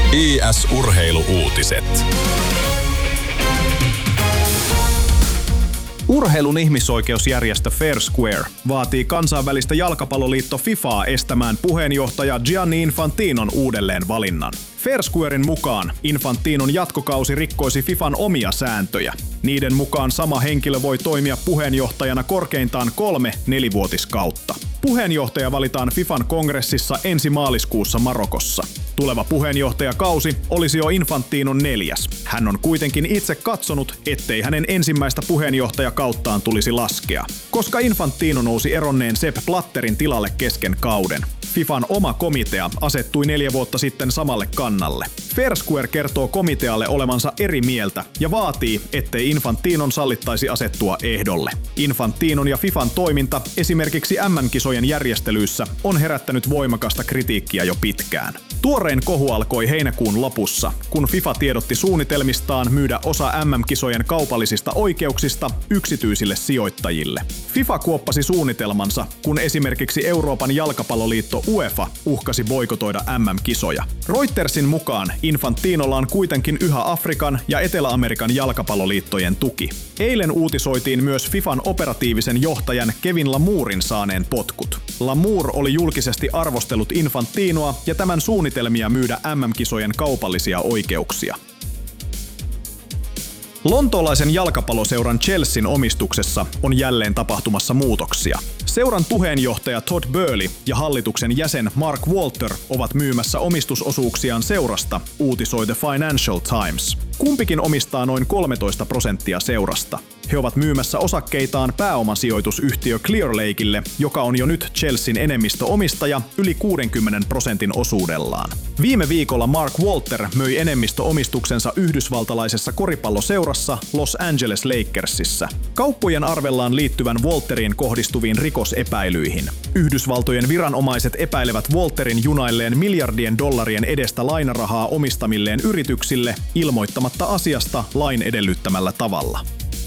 IS-urheilu-uutiset. Urheilun ihmisoikeusjärjestö Fair Square vaatii kansainvälistä jalkapalloliitto FIFAa estämään puheenjohtaja Gianni Infantinon uudelleenvalinnan. Fair Squaren mukaan Infantinon jatkokausi rikkoisi FIFAn omia sääntöjä. Niiden mukaan sama henkilö voi toimia puheenjohtajana korkeintaan 3 nelivuotiskautta. Puheenjohtaja valitaan FIFAn kongressissa ensi maaliskuussa Marokossa. Tuleva puheenjohtajakausi olisi jo Infantinon 4. Hän on kuitenkin itse katsonut, ettei hänen ensimmäistä puheenjohtajakauttaan tulisi laskea, koska Infantino nousi eronneen Sepp Blatterin tilalle kesken kauden. FIFAn oma komitea asettui 4 vuotta sitten samalle kannalle. Fair Square kertoo komitealle olevansa eri mieltä ja vaatii, ettei Infantinon sallittaisi asettua ehdolle. Infantinon ja FIFAn toiminta esimerkiksi MM-kisojen järjestelyissä on herättänyt voimakasta kritiikkiä jo pitkään. Tuorein kohu alkoi heinäkuun lopussa, kun FIFA tiedotti suunnitelmistaan myydä osa MM-kisojen kaupallisista oikeuksista yksityisille sijoittajille. FIFA kuoppasi suunnitelmansa, kun esimerkiksi Euroopan jalkapalloliitto UEFA uhkasi boikotoida MM-kisoja. Reutersin mukaan Infantinolla on kuitenkin yhä Afrikan ja Etelä-Amerikan jalkapalloliittojen tuki. Eilen uutisoitiin myös FIFAn operatiivisen johtajan Kevin Lamourin saaneen potkut. Lamour oli julkisesti arvostellut Infantinoa ja tämän suunnitelmia myydä MM-kisojen kaupallisia oikeuksia. Lontoolaisen jalkapalloseuran Chelsean omistuksessa on jälleen tapahtumassa muutoksia. Seuran puheenjohtaja Todd Boehly ja hallituksen jäsen Mark Walter ovat myymässä omistusosuuksiaan seurasta, uutisoi The Financial Times. Kumpikin omistaa noin 13% seurasta. He ovat myymässä osakkeitaan pääomasijoitusyhtiö Clearlakeille, joka on jo nyt Chelsean enemmistöomistaja yli 60% osuudellaan. Viime viikolla Mark Walter möi enemmistöomistuksensa yhdysvaltalaisessa koripalloseurassa Los Angeles Lakersissa. Kauppojen arvellaan liittyvän Walteriin kohdistuviin rikosepäilyihin. Yhdysvaltojen viranomaiset epäilevät Walterin junailleen miljardien dollarien edestä lainarahaa omistamilleen yrityksille ilmoittamatta asiasta lain edellyttämällä tavalla.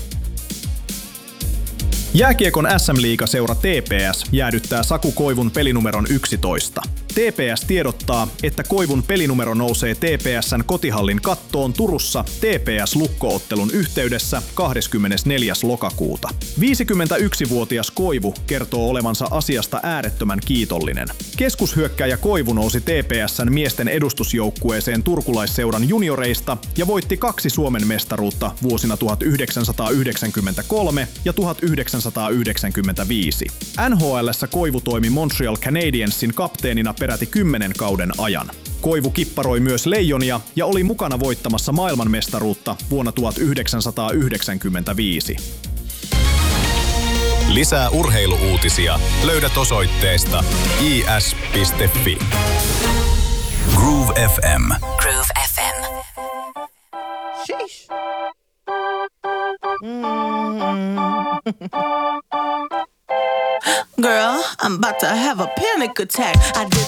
Jääkiekon SM-liigaseura TPS jäädyttää Saku Koivun pelinumeron 11. TPS tiedottaa, että Koivun pelinumero nousee TPS:n kotihallin kattoon Turussa TPS-lukko-ottelun yhteydessä 24. lokakuuta. 51-vuotias Koivu kertoo olevansa asiasta äärettömän kiitollinen. Keskushyökkääjä Koivu nousi TPS:n miesten edustusjoukkueeseen turkulaisseuran junioreista ja voitti 2 Suomen mestaruutta vuosina 1993 ja 1995. NHL:ssä Koivu toimi Montreal Canadiensin kapteenina peräti 10 kauden ajan. Koivu kipparoi myös Leijonia ja oli mukana voittamassa maailmanmestaruutta vuonna 1995. Lisää urheilu-uutisia löydät osoitteesta is.fi. Groove FM. Groove FM. Sheesh. Girl, I'm about to have a panic attack. I did